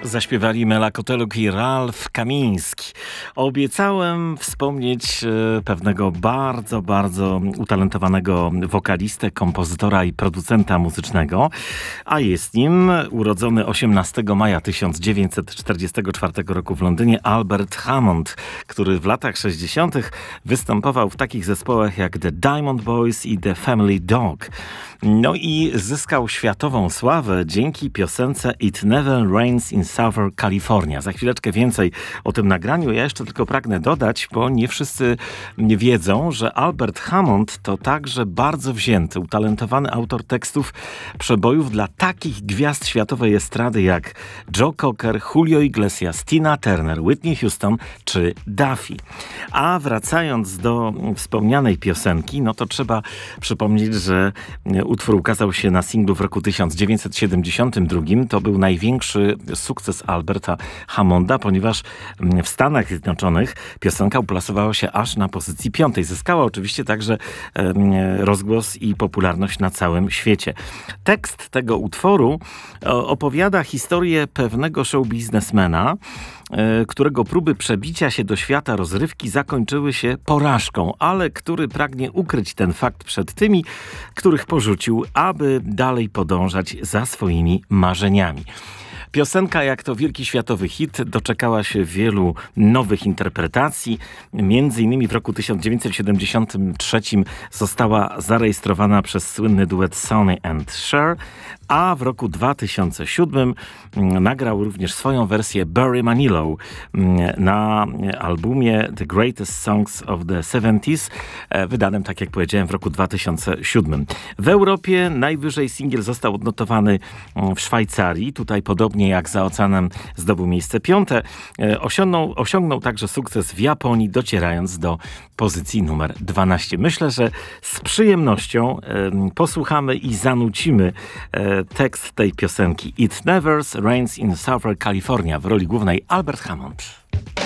Zaśpiewali Mela Koteluk i Ralf Kamiński. Obiecałem wspomnieć pewnego bardzo utalentowanego wokalistę, kompozytora i producenta muzycznego, a jest nim urodzony 18 maja 1944 roku w Londynie Albert Hammond, który w latach 60. występował w takich zespołach jak The Diamond Boys i The Family Dog. No i zyskał światową sławę dzięki piosence It Never Rains in Southern California. Za chwileczkę więcej o tym nagraniu. Ja jeszcze tylko pragnę dodać, bo nie wszyscy wiedzą, że Albert Hammond to także bardzo wzięty, utalentowany autor tekstów przebojów dla takich gwiazd światowej estrady jak Joe Cocker, Julio Iglesias, Tina Turner, Whitney Houston czy Duffy. A wracając do wspomnianej piosenki, no to trzeba przypomnieć, że utwór ukazał się na singlu w roku 1972. To był największy sukces Alberta Hammonda, ponieważ w Stanach Zjednoczonych piosenka uplasowała się aż na pozycji 5. Zyskała oczywiście także rozgłos i popularność na całym świecie. Tekst tego utworu opowiada historię pewnego show biznesmena, którego próby przebicia się do świata rozrywki zakończyły się porażką, ale który pragnie ukryć ten fakt przed tymi, których porzucił, aby dalej podążać za swoimi marzeniami. Piosenka, jak to wielki światowy hit, doczekała się wielu nowych interpretacji. Między innymi w roku 1973 została zarejestrowana przez słynny duet Sonny and Cher, a w roku 2007 nagrał również swoją wersję Barry Manilow na albumie The Greatest Songs of the 70s, wydanym, tak jak powiedziałem, w roku 2007. W Europie najwyżej singiel został odnotowany w Szwajcarii. Tutaj podobnie jak za oceanem zdobył miejsce 5. Osiągnął także sukces w Japonii, docierając do pozycji numer 12. Myślę, że z przyjemnością posłuchamy i zanucimy tekst tej piosenki It Never Rains in Southern California, w roli głównej Albert Hammond.